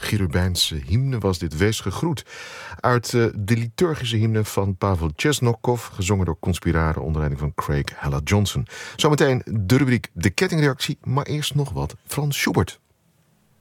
Cherubijnse hymne was dit, Wees gegroet. Uit de liturgische hymne van Pavel Chesnokov, gezongen door Conspirare onder leiding van Craig Hella Johnson. Zometeen de rubriek De Kettingreactie, maar eerst nog wat Frans Schubert.